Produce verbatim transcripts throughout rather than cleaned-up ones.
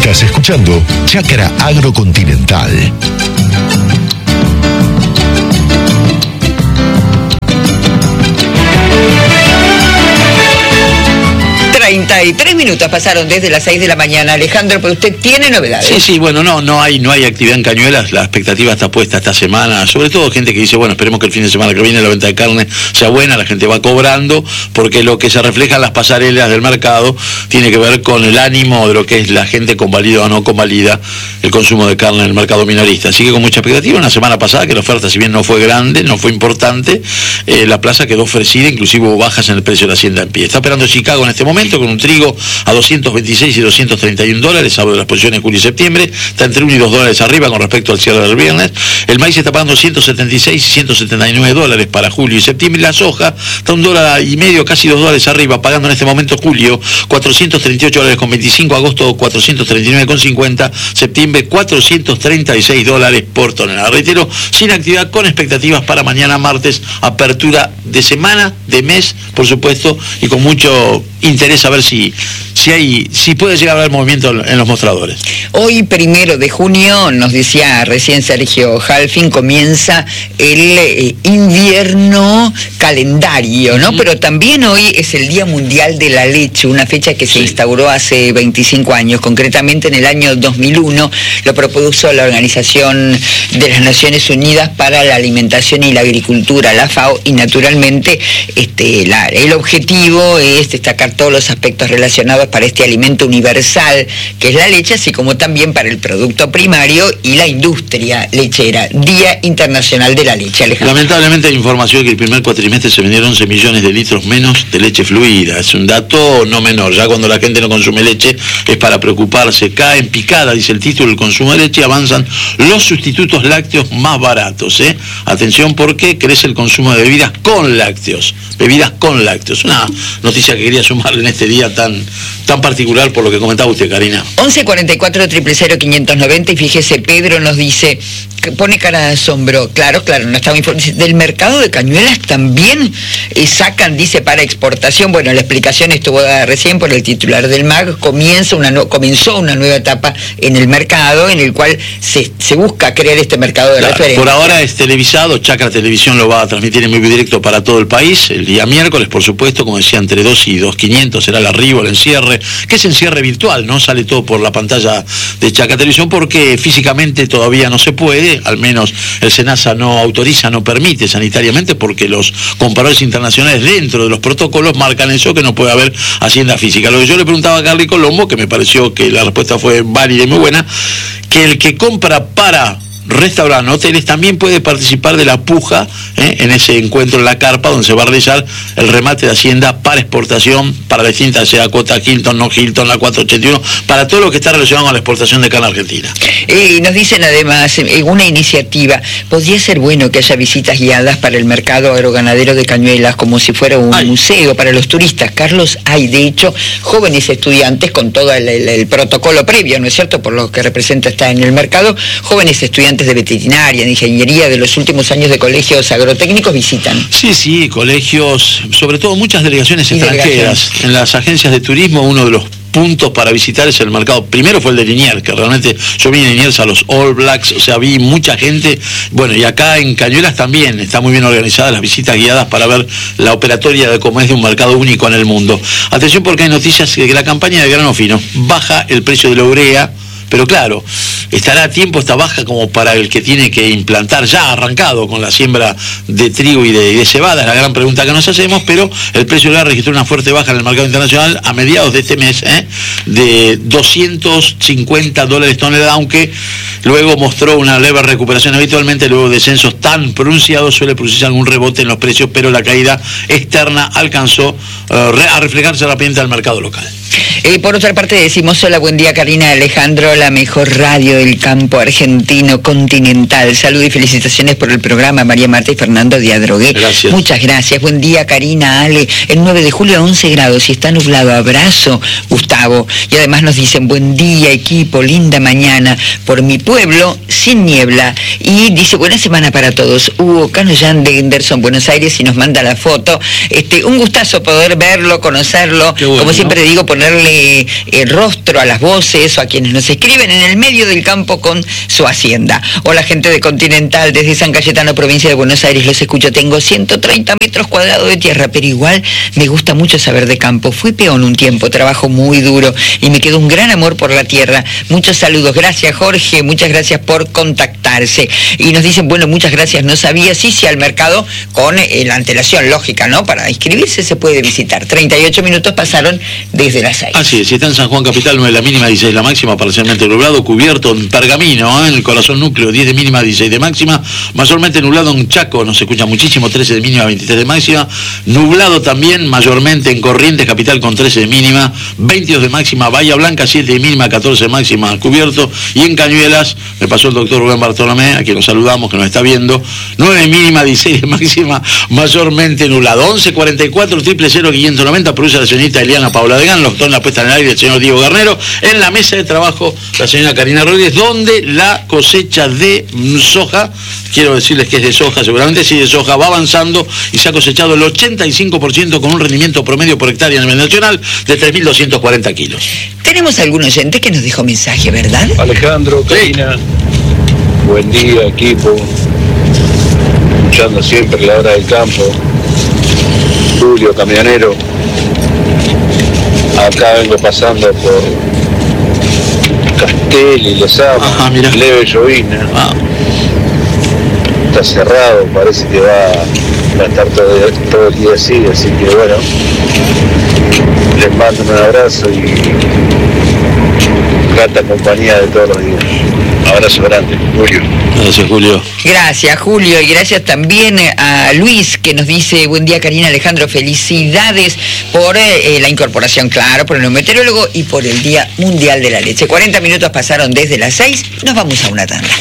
Estás escuchando Chácara Agrocontinental. treinta y tres minutos pasaron desde las seis de la mañana. Alejandro, pero usted tiene novedades. Sí, sí, bueno, no, no hay, no hay actividad en Cañuelas, la expectativa está puesta esta semana, sobre todo gente que dice, bueno, esperemos que el fin de semana que viene la venta de carne sea buena, la gente va cobrando, porque lo que se refleja en las pasarelas del mercado tiene que ver con el ánimo de lo que es la gente convalida o no convalida el consumo de carne en el mercado minorista. Así que con mucha expectativa, una semana pasada que la oferta, si bien no fue grande, no fue importante, eh, la plaza quedó ofrecida, inclusive hubo bajas en el precio de la hacienda en pie. Está operando Chicago en este momento con un trigo a doscientos veintiséis y doscientos treinta y un dólares, hablo de las posiciones de julio y septiembre, está entre uno y dos dólares arriba con respecto al cierre del viernes. El maíz está pagando ciento setenta y seis y ciento setenta y nueve dólares para julio y septiembre. La soja está un dólar y medio, casi dos dólares arriba, pagando en este momento julio cuatrocientos treinta y ocho dólares con veinticinco, agosto cuatrocientos treinta y nueve con cincuenta, septiembre cuatrocientos treinta y seis dólares por tonelada. Reitero, sin actividad, con expectativas para mañana martes, apertura de semana, de mes, por supuesto, y con mucho interés a ver si, si hay, si puede llegar a haber movimiento en los mostradores. Hoy, primero de junio, nos decía recién Sergio Halfin, comienza el eh, invierno calendario, ¿no? Sí. Pero también hoy es el Día Mundial de la Leche, una fecha que se sí. instauró hace veinticinco años, concretamente en el año dos mil uno, lo propuso la Organización de las Naciones Unidas para la Alimentación y la Agricultura, la FAO, y naturalmente este, la, el objetivo es destacar todos los aspectos relacionados para este alimento universal que es la leche, así como también para el producto primario y la industria lechera. Día Internacional de la Leche, Alejandro. Lamentablemente hay información que el primer cuatrimestre se vendieron once millones de litros menos de leche fluida. Es un dato no menor. Ya cuando la gente no consume leche es para preocuparse. Cae en picada, dice el título, el consumo de leche, avanzan los sustitutos lácteos más baratos. ¿eh? Atención, porque crece el consumo de bebidas con lácteos. Bebidas con lácteos. Una noticia que quería sumar en este día tan, tan particular por lo que comentaba usted, Karina. once cuarenta y cuatro, cero cero cero, quinientos noventa, y fíjese, Pedro nos dice, que pone cara de asombro, claro, claro, no estaba informado, del mercado de Cañuelas también eh, sacan, dice, para exportación. Bueno, la explicación estuvo dada recién por el titular del M A G, comienza una no, comenzó una nueva etapa en el mercado, en el cual se, se busca crear este mercado de claro, referencia. Por ahora es televisado, Chácara Televisión lo va a transmitir en vivo directo para todo el país, el día miércoles, por supuesto, como decía, entre dos y dos quinientos será el arribo, el encierre, que es encierre virtual, ¿no? Sale todo por la pantalla de Chácara Televisión porque físicamente todavía no se puede, al menos el SENASA no autoriza, no permite sanitariamente, porque los comparadores internacionales dentro de los protocolos marcan eso, que no puede haber hacienda física. Lo que yo le preguntaba a Carly Colombo, que me pareció que la respuesta fue válida y muy buena, que el que compra para restaurantes, hoteles, también puede participar de la puja ¿eh? en ese encuentro en la carpa, donde se va a realizar el remate de hacienda para exportación, para la distinta, sea cuota Hilton, no Hilton, la cuatrocientos ochenta y uno, para todo lo que está relacionado con la exportación de carne argentina. Eh, nos dicen además, eh, una iniciativa, podría ser bueno que haya visitas guiadas para el mercado agroganadero de Cañuelas, como si fuera un Ay. museo para los turistas. Carlos, hay de hecho jóvenes estudiantes con todo el, el, el protocolo previo, ¿no es cierto?, por lo que representa estar en el mercado, jóvenes estudiantes de veterinaria, de ingeniería, de los últimos años de colegios agrotécnicos visitan. Sí, sí, colegios, sobre todo muchas delegaciones extranjeras. Delegaciones. En las agencias de turismo, uno de los puntos para visitar es el mercado. Primero fue el de Liniers, que realmente yo vi en Liniers a los All Blacks, o sea, vi mucha gente. Bueno, y acá en Cañuelas también está muy bien organizadas las visitas guiadas para ver la operatoria de cómo es de un mercado único en el mundo. Atención, porque hay noticias de que la campaña de grano fino baja el precio de la urea, pero claro, estará a tiempo esta baja como para el que tiene que implantar, ya arrancado con la siembra de trigo y de, y de cebada, es la gran pregunta que nos hacemos, pero el precio de la registró una fuerte baja en el mercado internacional a mediados de este mes, ¿eh? de doscientos cincuenta dólares tonelada, aunque luego mostró una leve recuperación. Habitualmente luego de descensos tan pronunciados suele producirse algún rebote en los precios, pero la caída externa alcanzó uh, a reflejarse rápidamente al mercado local. Eh, por otra parte decimos, hola, buen día Karina, Alejandro, la mejor radio del campo argentino continental. Salud y felicitaciones por el programa, María Marta y Fernando de Adrogué. Gracias. Muchas gracias. Buen día Karina, Ale. El nueve de julio a once grados y está nublado. Abrazo, Gustavo. Y además nos dicen, buen día equipo, linda mañana por mi pueblo, sin niebla. Y dice, buena semana para todos. Hugo Canoyan de Henderson, Buenos Aires, y nos manda la foto. Este, un gustazo poder verlo, conocerlo. Qué bueno, como siempre ¿no? digo, ponerle darle eh, rostro a las voces o a quienes nos escriben en el medio del campo con su hacienda. Hola, gente de Continental, desde San Cayetano, provincia de Buenos Aires, los escucho. Tengo ciento treinta metros cuadrados de tierra, pero igual me gusta mucho saber de campo. Fui peón un tiempo, trabajo muy duro y me quedó un gran amor por la tierra. Muchos saludos. Gracias, Jorge, muchas gracias por contactarse. Y nos dicen, bueno, muchas gracias, no sabía si si al mercado con eh, la antelación lógica, ¿no? Para inscribirse se puede visitar. treinta y ocho minutos pasaron desde las seis. Así es, está en San Juan Capital, nueve la mínima, dieciséis la máxima, parcialmente nublado, cubierto en Pergamino, ¿eh? En el corazón núcleo, diez de mínima, dieciséis de máxima, mayormente nublado en Chaco, nos escucha muchísimo, trece de mínima, veintitrés de máxima, nublado también mayormente en Corrientes Capital con trece de mínima, veintidós de máxima, Bahía Blanca, siete de mínima, catorce de máxima, cubierto, y en Cañuelas, me pasó el doctor Rubén Bartolomé, a quien nos saludamos, que nos está viendo, nueve de mínima, dieciséis de máxima, mayormente nublado, once cuarenta y cuatro, triple cero quinientos noventa, produce la señorita Eliana Paula de Gan, los doctor en la puesta en el aire el señor Diego Garnero, en la mesa de trabajo la señora Karina Rodríguez, donde la cosecha de soja, quiero decirles que es de soja, seguramente sí de soja, va avanzando y se ha cosechado el ochenta y cinco por ciento con un rendimiento promedio por hectárea a nivel nacional de tres mil doscientos cuarenta kilos. Tenemos algún oyente que nos dejó mensaje, ¿verdad? Alejandro, Karina, sí. Buen día, equipo, escuchando siempre la hora del campo. Julio, camionero, acá vengo pasando por Castel y Lezama, Ajá, mira. leve llovizna, Ah. está cerrado, parece que va, va a estar todo, todo el día así, así que bueno, les mando un abrazo y grata compañía de todos los días. Abrazo grande, Julio. Gracias, Julio. Gracias, Julio, y gracias también a Luis, que nos dice, buen día, Karina, Alejandro, felicidades por eh, la incorporación, claro, por el meteorólogo y por el Día Mundial de la Leche. cuarenta minutos pasaron desde las seis, nos vamos a una tanda.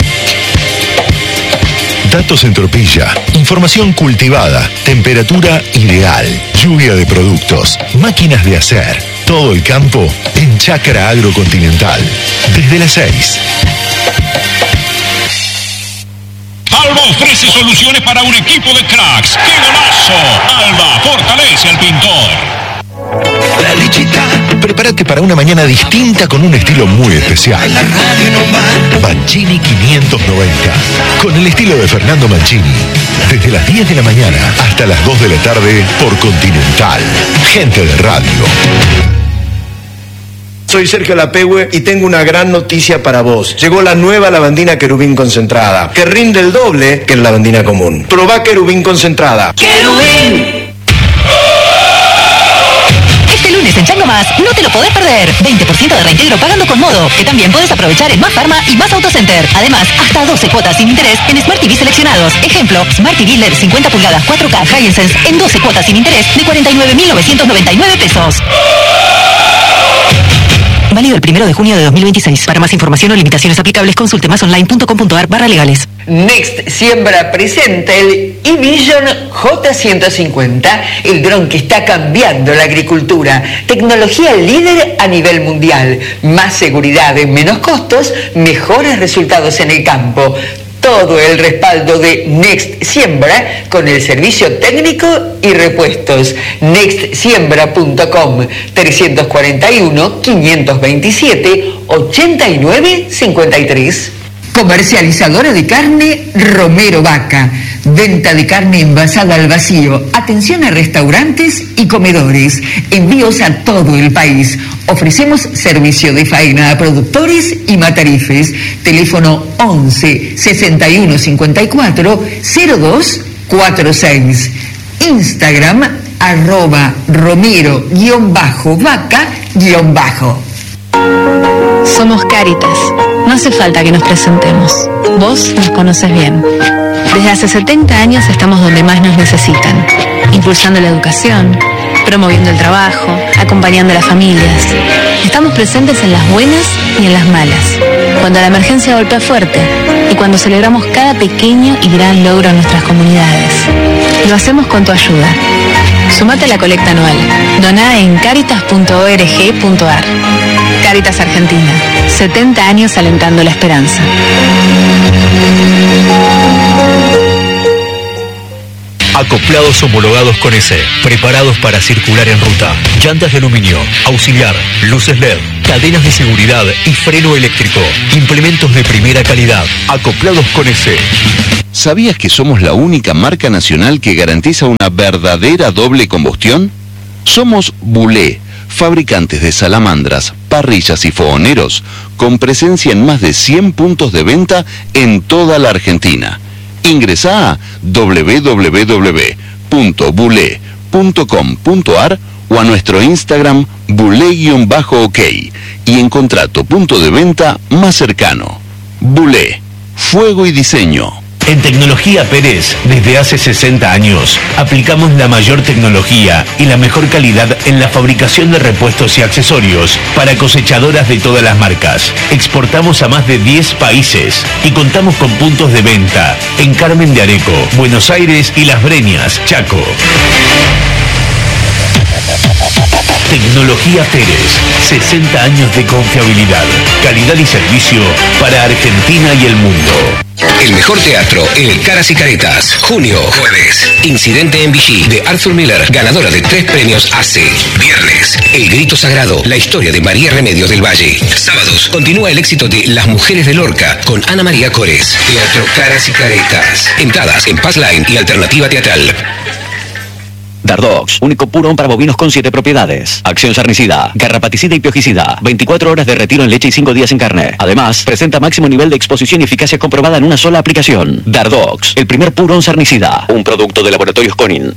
Datos en Tropilla, información cultivada, temperatura ideal, lluvia de productos, máquinas de hacer, todo el campo en Chácara Agrocontinental. Desde las seis. Alba ofrece soluciones para un equipo de cracks. ¡Qué golazo! Alba fortalece al pintor. La lechita. Prepárate para una mañana distinta con un estilo muy especial. Mancini quinientos noventa. Con el estilo de Fernando Mancini. Desde las diez de la mañana hasta las dos de la tarde por Continental. Gente de radio. Soy Sergio Lapehue y tengo una gran noticia para vos. Llegó la nueva lavandina Querubín concentrada, que rinde el doble que la lavandina común. Probá Querubín concentrada. ¡Querubín! Este lunes en Chango Más, no te lo podés perder. veinte por ciento de reintegro pagando con Modo, que también puedes aprovechar en Más Pharma y Más Autocenter. Además, hasta doce cuotas sin interés en Smart T V seleccionados. Ejemplo, Smart T V L E D cincuenta pulgadas cuatro K Hisense en doce cuotas sin interés de cuarenta y nueve mil novecientos noventa y nueve pesos. Válido el primero de junio de dos mil veintiséis. Para más información o limitaciones aplicables, consulte masonline.com.ar barra legales. Next Siembra presenta el eVision J ciento cincuenta, el dron que está cambiando la agricultura. Tecnología líder a nivel mundial. Más seguridad en menos costos, mejores resultados en el campo. Todo el respaldo de Next Siembra con el servicio técnico y repuestos. next siembra punto com, tres cuatro uno, cinco dos siete, ocho nueve cinco tres. Comercializadora de carne Romero Vaca. Venta de carne envasada al vacío. Atención a restaurantes y comedores. Envíos a todo el país. Ofrecemos servicio de faena a productores y matarifes. Teléfono once, sesenta y uno, cincuenta y cuatro, cero dos cuarenta y seis. Instagram arroba Romero guión bajo vaca guión bajo. Somos Cáritas. No hace falta que nos presentemos. Vos nos conoces bien. Desde hace setenta años estamos donde más nos necesitan, impulsando la educación, promoviendo el trabajo, acompañando a las familias. Estamos presentes en las buenas y en las malas, cuando la emergencia golpea fuerte y cuando celebramos cada pequeño y gran logro en nuestras comunidades. Lo hacemos con tu ayuda. Sumate a la colecta anual. Doná en caritas punto org punto ar. Cáritas Argentina. setenta años alentando la esperanza. Acoplados homologados con S, preparados para circular en ruta. Llantas de aluminio, auxiliar, luces L E D, cadenas de seguridad y freno eléctrico. Implementos de primera calidad. Acoplados con S. ¿Sabías que somos la única marca nacional que garantiza una verdadera doble combustión? Somos Bulé, fabricantes de salamandras, parrillas y fogoneros, con presencia en más de cien puntos de venta en toda la Argentina. Ingresá a doble u doble u doble u punto bulé punto com punto ar o a nuestro Instagram bulé-ok y encontrá tu punto de venta más cercano. Bulé, fuego y diseño. En Tecnología Pérez, desde hace sesenta años, aplicamos la mayor tecnología y la mejor calidad en la fabricación de repuestos y accesorios para cosechadoras de todas las marcas. Exportamos a más de diez países y contamos con puntos de venta en Carmen de Areco, Buenos Aires y Las Breñas, Chaco. Tecnología Pérez, sesenta años de confiabilidad, calidad y servicio para Argentina y el mundo. El mejor teatro en el Caras y Caretas. Junio, jueves. Incidente en Vichy, de Arthur Miller, ganadora de tres premios A C. Viernes, El Grito Sagrado, la historia de María Remedios del Valle. Sábados, continúa el éxito de Las Mujeres de Lorca, con Ana María Cores. Teatro Caras y Caretas. Entradas en Passline y Alternativa Teatral. Dardox, único purón para bovinos con siete propiedades. Acción sarnicida, garrapaticida y piojicida. veinticuatro horas de retiro en leche y cinco días en carne. Además, presenta máximo nivel de exposición y eficacia comprobada en una sola aplicación. Dardox, el primer purón sarnicida. Un producto de Laboratorios Conin.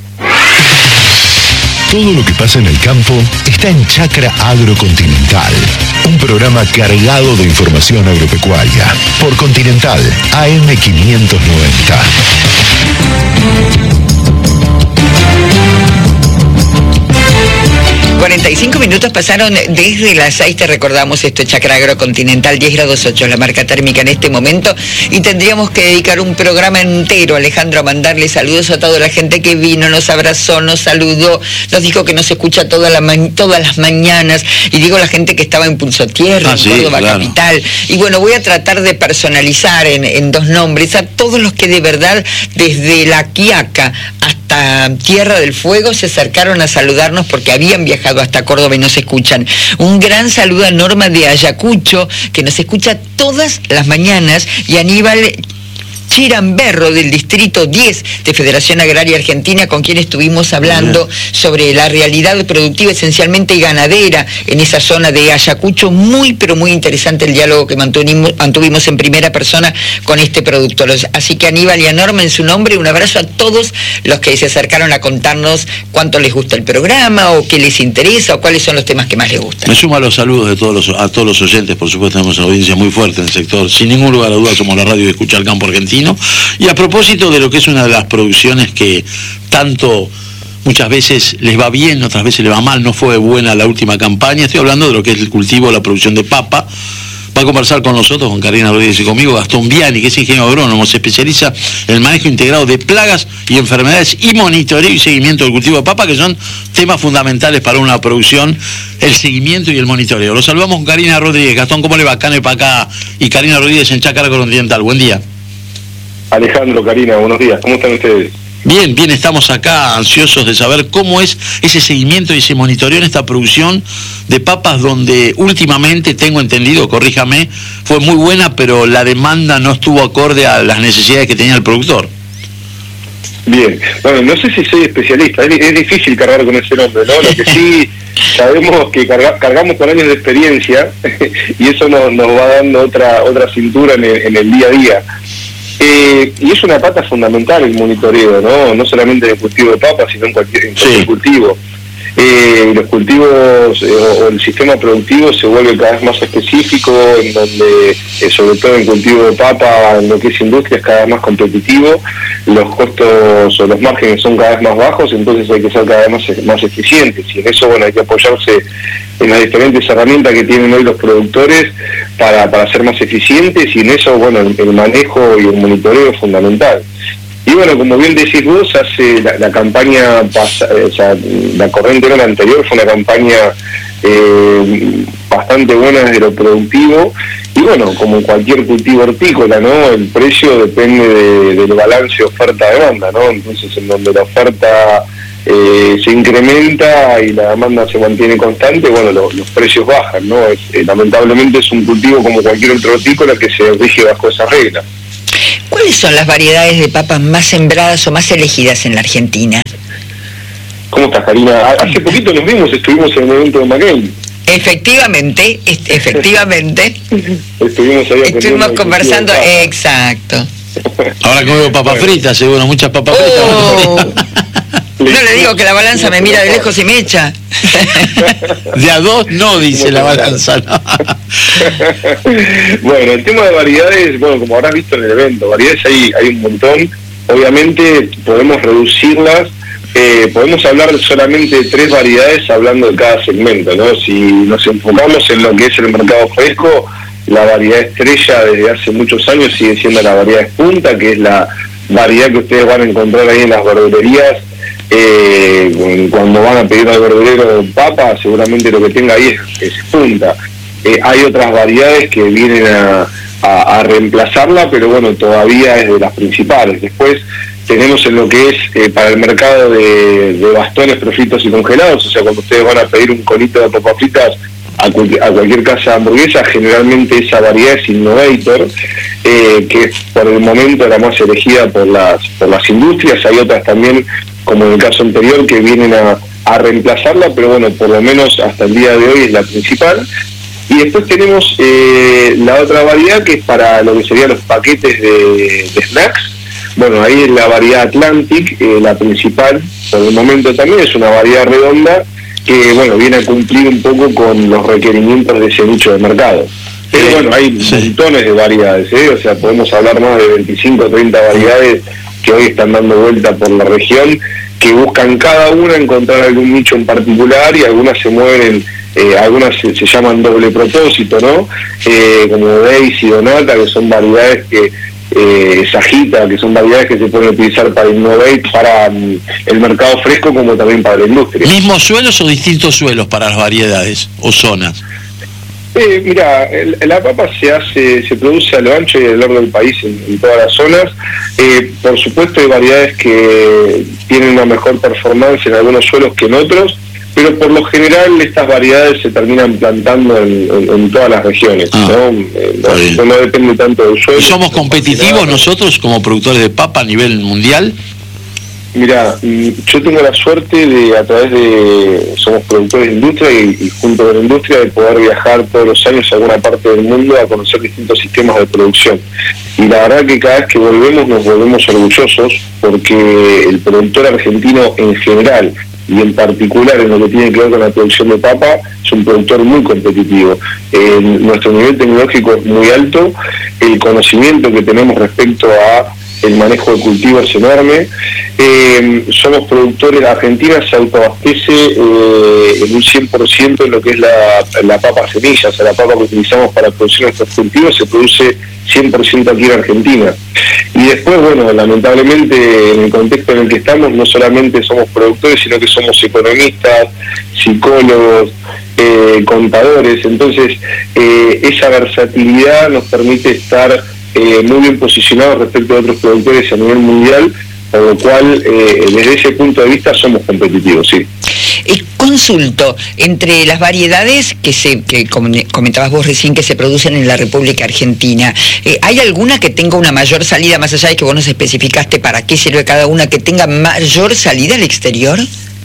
Todo lo que pasa en el campo está en Chacra Agrocontinental. Un programa cargado de información agropecuaria. Por Continental, A M quinientos noventa. cuarenta y cinco minutos pasaron desde las seis, te recordamos esto, Chacra Agrocontinental, diez grados ocho, la marca térmica en este momento, y tendríamos que dedicar un programa entero, Alejandro, a mandarle saludos a toda la gente que vino, nos abrazó, nos saludó, nos dijo que nos escucha toda la todas las mañanas, y digo la gente que estaba en Pulso Tierra, ah, en sí, Córdoba claro. Capital, y bueno, voy a tratar de personalizar en, en dos nombres a todos los que de verdad, desde La Quiaca hasta Tierra del Fuego, se acercaron a saludarnos porque habían viajado hasta Córdoba y nos escuchan. Un gran saludo a Norma de Ayacucho, que nos escucha todas las mañanas, y Aníbal Chiramberro, del Distrito diez de Federación Agraria Argentina, con quien estuvimos hablando sobre la realidad productiva esencialmente ganadera en esa zona de Ayacucho. Muy, pero muy interesante el diálogo que mantuvimos, mantuvimos en primera persona con este productor. Así que Aníbal y a Norma, en su nombre, un abrazo a todos los que se acercaron a contarnos cuánto les gusta el programa, o qué les interesa, o cuáles son los temas que más les gustan. Me sumo a los saludos de todos los, a todos los oyentes. Por supuesto, tenemos una audiencia muy fuerte en el sector. Sin ningún lugar a dudas, somos la radio de Escuchar el Campo Argentino. Y a propósito de lo que es una de las producciones que tanto muchas veces les va bien, otras veces les va mal, no fue buena la última campaña, estoy hablando de lo que es el cultivo, la producción de papa. Va a conversar con nosotros, con Karina Rodríguez y conmigo, Gastón Viani, que es ingeniero agrónomo, se especializa en el manejo integrado de plagas y enfermedades y monitoreo y seguimiento del cultivo de papa, que son temas fundamentales para una producción, el seguimiento y el monitoreo. Lo saludamos con Karina Rodríguez. Gastón, ¿cómo le va? Cane para acá y Karina Rodríguez en Chacra Agrocontinental. Buen día. Alejandro, Karina, buenos días. ¿Cómo están ustedes? Bien, bien, estamos acá ansiosos de saber cómo es ese seguimiento y ese monitoreo en esta producción de papas, donde últimamente, tengo entendido, corríjame, fue muy buena, pero la demanda no estuvo acorde a las necesidades que tenía el productor. Bien, bueno, no sé si soy especialista, es, es difícil cargar con ese nombre, ¿no? Lo que sí sabemos que carga, cargamos con años de experiencia y eso nos, nos va dando otra otra cintura en el, en el día a día. Eh, y es una pata fundamental el monitoreo, ¿no? No solamente en el cultivo de papas, sino en cualquier, en cualquier sí. cultivo. Eh, los cultivos eh, o el sistema productivo se vuelve cada vez más específico, en donde, eh, sobre todo en el cultivo de papa, en lo que es industria, es cada vez más competitivo, los costos o los márgenes son cada vez más bajos, entonces hay que ser cada vez más, más eficientes, y en eso, bueno, hay que apoyarse en las diferentes herramientas que tienen hoy los productores para, para ser más eficientes, y en eso, bueno, el, el manejo y el monitoreo es fundamental. Y bueno, como bien decís vos, hace la, la campaña, pasa, o sea, la corriente la anterior fue una campaña eh, bastante buena desde lo productivo, y bueno, como cualquier cultivo hortícola, ¿no? El precio depende de, del balance oferta-demanda, ¿no? Entonces, en donde la oferta eh, se incrementa y la demanda se mantiene constante, bueno, lo, los precios bajan, ¿no? Es, eh, lamentablemente es un cultivo como cualquier otro hortícola que se rige bajo esa regla. ¿Cuáles son las variedades de papas más sembradas o más elegidas en la Argentina? ¿Cómo estás, Karina? Hace poquito nos vimos, estuvimos en el evento de McCain. Efectivamente, efectivamente. Estuvimos, ahí Estuvimos conversando, exacto. Ahora comemos papas fritas, seguro, muchas papas oh. fritas. No le digo que la balanza me mira de lejos y me echa. De a dos no, dice la balanza. No. Bueno, el tema de variedades, bueno, como habrás visto en el evento, variedades hay, hay un montón. Obviamente podemos reducirlas. Eh, podemos hablar solamente de tres variedades hablando de cada segmento, ¿no? Si nos enfocamos en lo que es el mercado fresco, la variedad estrella desde hace muchos años sigue siendo la variedad punta, que es la variedad que ustedes van a encontrar ahí en las verdulerías. Eh, cuando van a pedir al verdulero papa, seguramente lo que tenga ahí es, es punta. Eh, hay otras variedades que vienen a, a, a reemplazarla, pero bueno, todavía es de las principales. Después tenemos en lo que es eh, para el mercado de, de bastones prefritos y congelados, o sea, cuando ustedes van a pedir un conito de papas fritas a, a cualquier casa de hamburguesa, generalmente esa variedad es Innovator, eh, que es por el momento la más elegida por las por las industrias. Hay otras también, como en el caso anterior, que vienen a, a reemplazarla, pero bueno, por lo menos hasta el día de hoy es la principal. Y después tenemos eh, la otra variedad, que es para lo que serían los paquetes de, de snacks. Bueno, ahí es la variedad Atlantic, eh, la principal por el momento también, es una variedad redonda que, bueno, viene a cumplir un poco con los requerimientos de ese nicho de mercado. Pero bueno, hay sí. montones de variedades, ¿eh? O sea, podemos hablar más de veinticinco o treinta variedades que hoy están dando vuelta por la región, que buscan cada una encontrar algún nicho en particular, y algunas se mueven, eh, algunas se, se llaman doble propósito, ¿no? Eh, como Daisy, Donata, que son variedades que Eh, Sajita, que son variedades que se pueden utilizar para Innovate, para um, el mercado fresco, como también para la industria. ¿Mismos suelos o distintos suelos para las variedades o zonas? Eh, mira, el, la papa se hace, se produce a lo ancho y a lo largo del país en, en todas las zonas. Eh, por supuesto hay variedades que tienen una mejor performance en algunos suelos que en otros, pero por lo general estas variedades se terminan plantando en, en, en todas las regiones, ah, ¿no? Eh, no, no depende tanto del suelo. ¿Y somos competitivos nosotros como productores de papa a nivel mundial? Mira, yo tengo la suerte de, a través de, somos productores de industria y, y junto con la industria, de poder viajar todos los años a alguna parte del mundo a conocer distintos sistemas de producción. Y la verdad que cada vez que volvemos nos volvemos orgullosos, porque el productor argentino en general, y en particular en lo que tiene que ver con la producción de papa, es un productor muy competitivo. Eh, nuestro nivel tecnológico es muy alto, el conocimiento que tenemos respecto a el manejo de cultivo es enorme. Eh, somos productores, Argentina se autoabastece eh, en un cien por ciento en lo que es la, la papa semilla, o sea, la papa que utilizamos para producir nuestros cultivos se produce cien por ciento aquí en Argentina. Y después, bueno, lamentablemente en el contexto en el que estamos, no solamente somos productores, sino que somos economistas, psicólogos, eh, contadores. Entonces, eh, esa versatilidad nos permite estar eh, muy bien posicionados respecto a otros productores a nivel mundial, por lo cual, eh, desde ese punto de vista, somos competitivos, sí. Eh, consulto, entre las variedades que se que comentabas vos recién que se producen en la República Argentina, eh, ¿hay alguna que tenga una mayor salida, más allá de que vos nos especificaste para qué sirve cada una, que tenga mayor salida al exterior?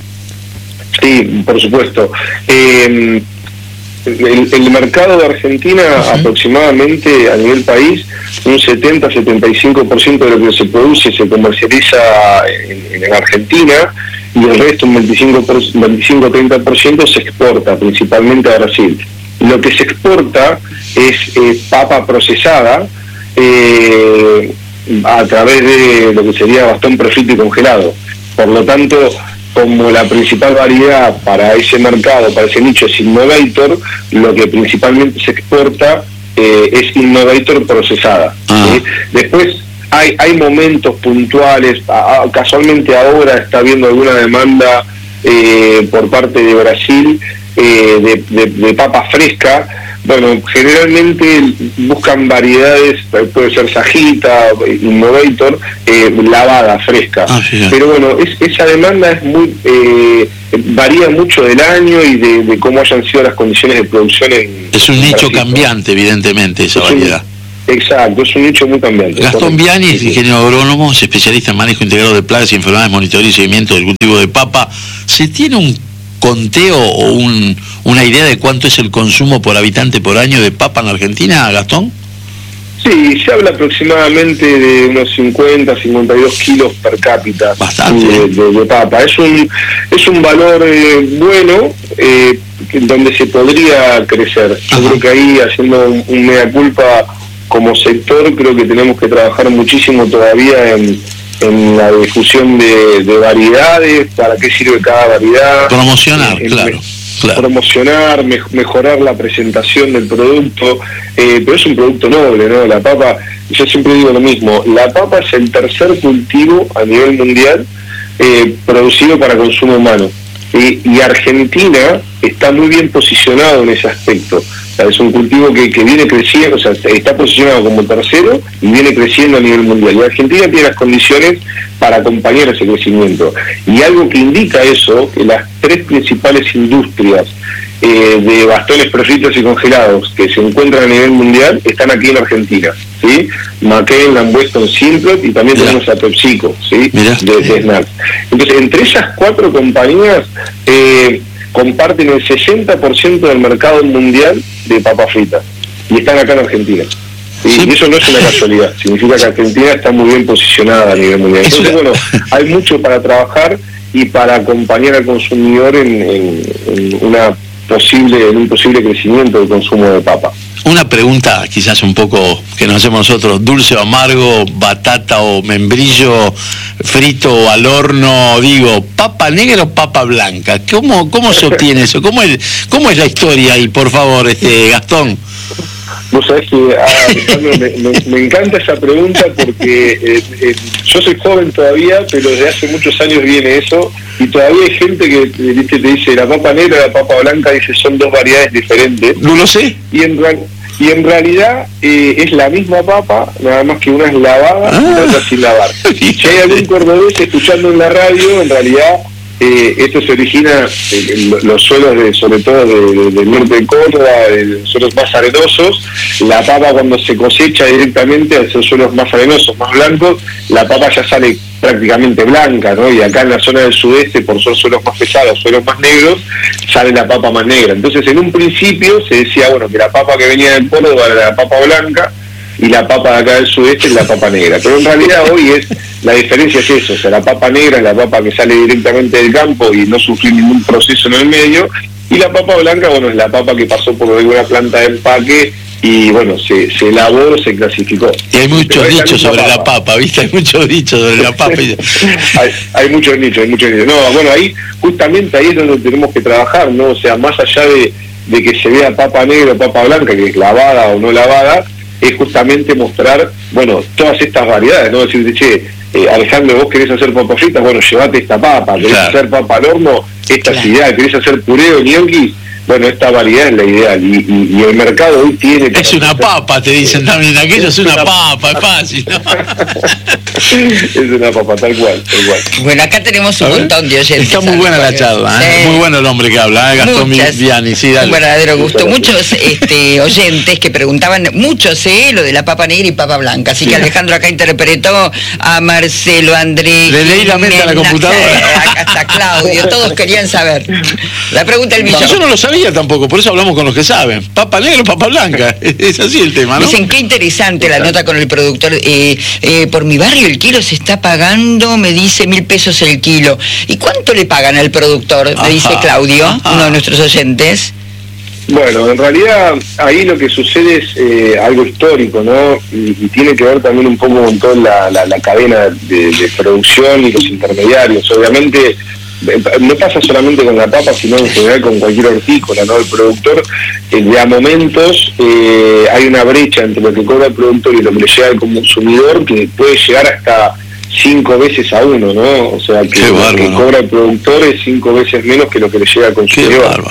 Sí, por supuesto. Eh, el, el mercado de Argentina, uh-huh, aproximadamente a nivel país, un setenta a setenta y cinco por ciento de lo que se produce se comercializa en, en Argentina, y el resto, un veinticinco a treinta por ciento, se exporta principalmente a Brasil. Lo que se exporta es eh, papa procesada eh, a través de lo que sería bastón prefrito y congelado. Por lo tanto, como la principal variedad para ese mercado, para ese nicho, es Innovator, lo que principalmente se exporta eh, es Innovator procesada. Ah. ¿sí? Después, Hay, hay momentos puntuales, a, a, casualmente ahora está habiendo alguna demanda eh, por parte de Brasil eh, de, de, de papa fresca, bueno, generalmente buscan variedades, puede ser Sajita, Innovator, eh, lavada, fresca. Ah, sí, sí. Pero bueno, es, esa demanda es muy eh, varía mucho del año y de, de cómo hayan sido las condiciones de producción. En, es un en nicho Brasil, cambiante, ¿no? Evidentemente, esa es variedad. Un, exacto, es un nicho muy cambiante. Gastón Viani es ingeniero agrónomo, es especialista en manejo integrado de plagas y enfermedades, monitoreo y seguimiento del cultivo de papa. ¿Se tiene un conteo o un, una idea de cuánto es el consumo por habitante por año de papa en Argentina, Gastón? Sí, se habla aproximadamente de unos cincuenta, cincuenta y dos kilos per cápita. Bastante. De, de, de papa. Es un es un valor eh, bueno, eh, donde se podría crecer. Yo Ajá. creo que ahí, haciendo un, un mea culpa como sector, creo que tenemos que trabajar muchísimo todavía en en la difusión de, de variedades, para qué sirve cada variedad. Promocionar, eh, claro, claro. Promocionar, me, mejorar la presentación del producto, eh, pero es un producto noble, ¿no? La papa, yo siempre digo lo mismo, la papa es el tercer cultivo a nivel mundial eh, producido para consumo humano. Eh, y Argentina está muy bien posicionado en ese aspecto. O sea, es un cultivo que, que viene creciendo, o sea, está posicionado como tercero y viene creciendo a nivel mundial. Y Argentina tiene las condiciones para acompañar ese crecimiento. Y algo que indica eso, que las tres principales industrias eh, de bastones prefritos y congelados que se encuentran a nivel mundial están aquí en Argentina, ¿sí? McCain, Lamb Weston, Simplot, y también Mirá. tenemos a PepsiCo, ¿sí? De, de snacks. Entonces, entre esas cuatro compañías eh, comparten el sesenta por ciento del mercado mundial de papas fritas y están acá en Argentina. ¿sí? Sí. Y eso no es una casualidad, significa que Argentina está muy bien posicionada a nivel mundial. Entonces, bueno, hay mucho para trabajar y para acompañar al consumidor en, en, en una posible, en un posible crecimiento del consumo de papa. Una pregunta quizás un poco que nos hacemos nosotros: dulce o amargo, batata o membrillo, frito o al horno, digo, papa negra o papa blanca. ¿Cómo, cómo se obtiene eso? ¿Cómo es, cómo es la historia ahí, por favor, este Gastón? Vos sabés que, ah, Alejandro, me, me, me encanta esa pregunta porque eh, eh, yo soy joven todavía, pero desde hace muchos años viene eso, y todavía hay gente que ¿viste? Te dice la papa negra, la papa blanca, dice son dos variedades diferentes. No lo sé. Y en, y en realidad eh, es la misma papa, nada más que una es lavada ah. y la otra sin lavar. Si hay algún cordobés escuchando en la radio, en realidad Eh, esto se origina en los suelos, de, sobre todo de, de, del norte de Córdoba, de suelos más arenosos. La papa, cuando se cosecha directamente a esos suelos más arenosos, más blancos, la papa ya sale prácticamente blanca, ¿no? Y acá en la zona del sudeste, por ser suelos más pesados, suelos más negros, sale la papa más negra. Entonces, en un principio se decía, bueno, que la papa que venía del Córdoba era la papa blanca y la papa de acá del sudeste es la papa negra. Pero en realidad hoy es la diferencia es eso, o sea, la papa negra es la papa que sale directamente del campo y no sufrió ningún proceso en el medio, y la papa blanca, bueno, es la papa que pasó por alguna planta de empaque y, bueno, se, se elaboró, se clasificó. Y hay muchos dichos sobre papa. la papa, ¿viste? Hay muchos dichos sobre la papa. hay, hay muchos dichos, hay muchos dichos. No, bueno, ahí, justamente ahí es donde tenemos que trabajar, ¿no? O sea, más allá de, de que se vea papa negra o papa blanca, que es lavada o no lavada, es justamente mostrar, bueno, todas estas variedades, ¿no? Decir, che, Eh, Alejandro, vos querés hacer papas fritas, bueno, llevate esta papa. Querés claro. hacer papa al horno, esta claro. es ideal. Querés hacer puré o gnocchi, bueno, esta variedad es la ideal. Y, y, y el mercado hoy tiene... Es una papa, te dicen también. Aquello es una, una papa, es fácil, ¿no? Es una papa, tal cual, tal cual. Bueno, acá tenemos un montón de oyentes. Está muy buena la charla, ¿eh? Sí. Muy bueno el hombre que habla, ¿eh? Gastón Viani, sí, dale. Un verdadero gusto. Muchos este, oyentes que preguntaban, muchos, ¿eh? Lo de la papa negra y papa blanca. Así sí. que Alejandro acá interpretó a Marcelo, Andrés. Le leí la mente a la computadora. Acá está Claudio, todos querían saber. La pregunta del millón. Yo no lo sabía tampoco, por eso hablamos con los que saben. Papa negra o papa blanca. Es así el tema, ¿no? Dicen, qué interesante la nota con el productor. Eh, eh, por mi barrio el kilo se está pagando, me dice, mil pesos el kilo. ¿Y cuánto le pagan al productor? Me ajá, dice Claudio, ajá. uno de nuestros oyentes. Bueno, en realidad ahí lo que sucede es eh, algo histórico, ¿no? Y, y tiene que ver también un poco con toda la, la, la cadena de, de producción y los intermediarios. Obviamente no pasa solamente con la papa, sino en general con cualquier hortícola, ¿no? El productor, eh, de a momentos eh, hay una brecha entre lo que cobra el productor y lo que le llega al consumidor, que puede llegar hasta cinco veces a uno, ¿no? O sea, que lo que cobra el productor es cinco veces menos que lo que le llega al consumidor.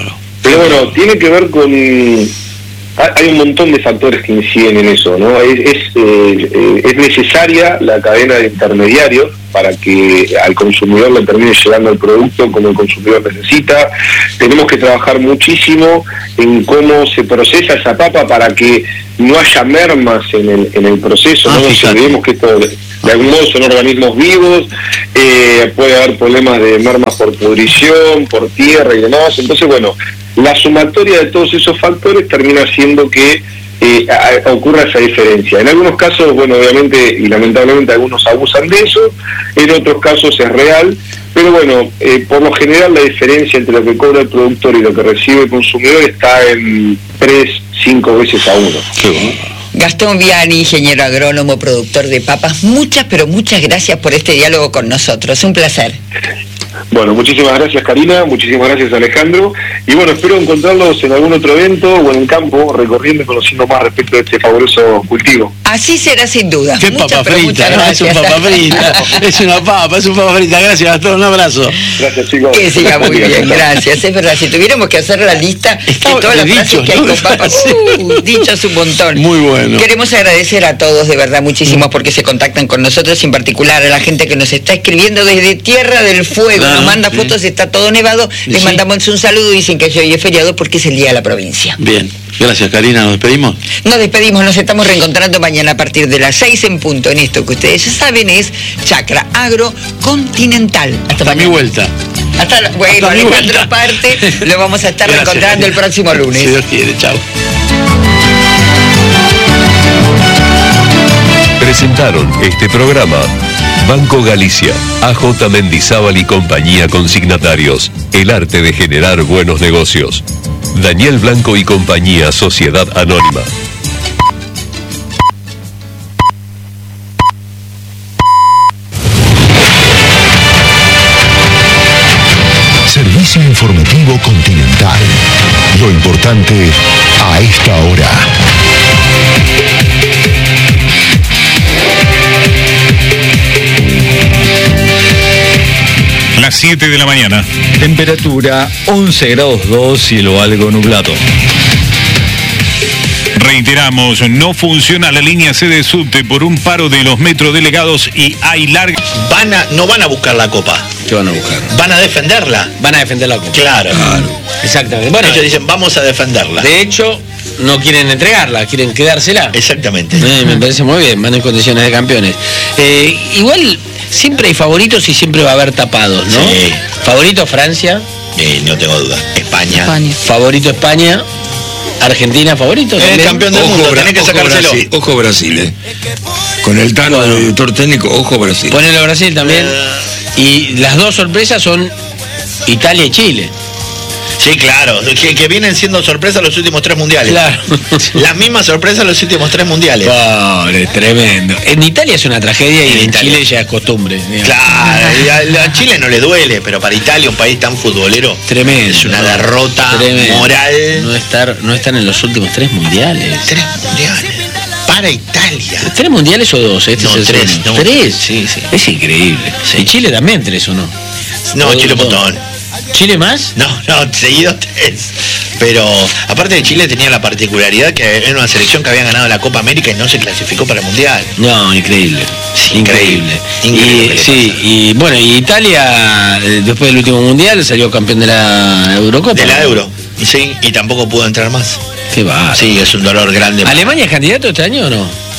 Pero bueno, tiene que ver con... Hay un montón de factores que inciden en eso, ¿no? Es, es, eh, es necesaria la cadena de intermediarios para que al consumidor le termine llegando el producto como el consumidor necesita. Tenemos que trabajar muchísimo en cómo se procesa esa papa para que no haya mermas en el, en el proceso, ah, no nos olvidemos que esto de, de algún modo son organismos vivos, eh, puede haber problemas de mermas por pudrición, por tierra y demás. Entonces, bueno, la sumatoria de todos esos factores termina haciendo que eh, a, a ocurra esa diferencia. En algunos casos, bueno, obviamente y lamentablemente algunos abusan de eso, en otros casos es real, pero bueno, eh, por lo general la diferencia entre lo que cobra el productor y lo que recibe el consumidor está en tres, cinco veces a uno. Sí, bueno. Gastón Viani, ingeniero agrónomo, productor de papas, muchas, pero muchas gracias por este diálogo con nosotros. Un placer. Bueno, muchísimas gracias Karina, muchísimas gracias Alejandro, y bueno, espero encontrarlos en algún otro evento o en el campo, recorriendo y conociendo más respecto de este fabuloso cultivo. Así será sin duda. Qué muchas, papa frita, ¿no? Es un papa frita, es una papa, es un papa frita. Gracias, Gastón, un abrazo. Gracias, chicos. Que siga muy bien, gracias. Es verdad, si tuviéramos que hacer la lista de todas las frases que hay con papas, uh, dichas un montón. Muy bueno. Queremos agradecer a todos, de verdad, muchísimo, porque se contactan con nosotros, en particular a la gente que nos está escribiendo desde Tierra del Fuego. Nos manda sí. fotos, está todo nevado, les sí. mandamos un saludo, dicen que hoy es feriado porque es el día de la provincia. Bien, gracias Karina, ¿nos despedimos? Nos despedimos, nos estamos reencontrando mañana a partir de las seis en punto en esto que ustedes ya saben es Chacra Agro Continental. Hasta, Hasta mi vuelta. Hasta la, bueno, Alejandro parte, lo vamos a estar gracias, reencontrando el próximo lunes. Si Dios quiere, chao. Presentaron este programa Banco Galicia, A J Mendizábal y compañía consignatarios, el arte de generar buenos negocios. Daniel Blanco y compañía, Sociedad Anónima. Servicio informativo Continental. Lo importante a esta hora. Las siete de la mañana. Temperatura once grados dos, cielo algo nublado. Reiteramos, no funciona la línea C de subte por un paro de los metrodelegados y hay larga... Van a, no van a buscar la copa. ¿Qué van a buscar? Van a defenderla. Van a defender la copa. Claro. claro. Exactamente. Bueno, ellos dicen, vamos a defenderla. De hecho, no quieren entregarla, quieren quedársela. Exactamente. Eh, me parece muy bien, van en condiciones de campeones. Eh, igual, siempre hay favoritos y siempre va a haber tapados, ¿no? Sí. Favorito Francia. Eh, no tengo duda. España. España. Favorito España. Argentina favorito. El campeón del ojo, mundo, Bra tenés que ojo sacárselo. Brasil, ojo Brasil, eh. Con el Tano de director técnico, ojo Brasil. Ponelo Brasil también. Uh... Y las dos sorpresas son Italia y Chile. Sí, claro, que, que vienen siendo sorpresas los últimos tres mundiales. Claro. Las mismas sorpresas los últimos tres mundiales. Pobre, tremendo. En Italia es una tragedia y en, en Chile ya es costumbre. Digamos. Claro, a, a Chile no le duele, pero para Italia, un país tan futbolero, tremendo. Es una derrota tremendo. moral. No estar, no estar en los últimos tres mundiales. Tres mundiales. Para Italia. ¿Tres mundiales o dos? Este no, es el tres. No, ¿Tres? Sí, sí. Es increíble. Sí. ¿Y Chile también tres o no? No, Chile un montón. ¿Chile más? No, no, seguido tres. Pero aparte de Chile tenía la particularidad que era una selección que había ganado la Copa América y no se clasificó para el Mundial. No, increíble. Sí, increíble. Increíble. Y, sí, y bueno, y Italia, después del último Mundial, salió campeón de la Eurocopa. De la Euro, sí, y tampoco pudo entrar más. Qué va. Sí, es un dolor grande. ¿Alemania es candidato este año o no?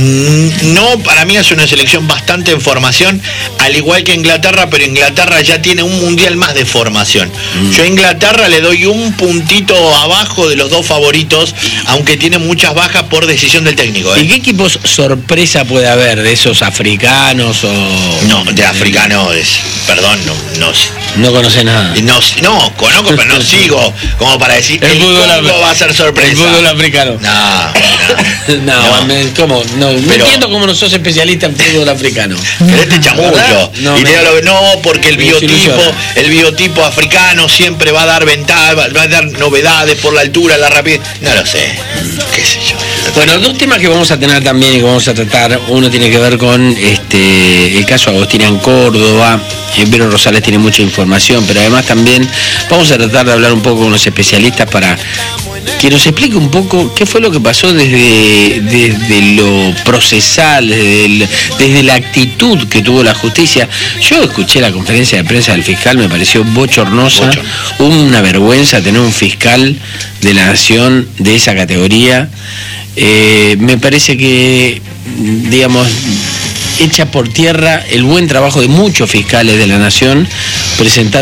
No, para mí es una selección bastante en formación, al igual que Inglaterra, pero Inglaterra ya tiene un mundial más de formación. Mm. Yo a Inglaterra le doy un puntito abajo de los dos favoritos, aunque tiene muchas bajas por decisión del técnico. ¿eh? ¿Y qué equipos sorpresa puede haber de esos africanos o...? No, de africanos, es, perdón, no, no no conoce nada. No, no conozco, pero no sigo como para decir el, el fútbol va a ser sorpresa. El fútbol africano. No, no, no, no. ¿Cómo? No, no pero, entiendo cómo no sos especialista en fútbol africano. Pero este chamullo. No, y me, lo, no, porque el biotipo, el biotipo africano siempre va a dar ventaja, va a dar novedades por la altura, la rapidez. No lo sé. Qué sé yo. Bueno, dos temas que vamos a tener también y que vamos a tratar. Uno tiene que ver con este el caso Agostina en Córdoba. Eh, Vero Rosales tiene mucha información. información, pero además también vamos a tratar de hablar un poco con los especialistas para que nos explique un poco qué fue lo que pasó desde, desde lo procesal, desde, el, desde la actitud que tuvo la justicia. Yo escuché la conferencia de prensa del fiscal, me pareció bochornosa, Bochorno. una vergüenza tener un fiscal de la nación de esa categoría. Eh, me parece que, digamos, echa por tierra el buen trabajo de muchos fiscales de la nación presentando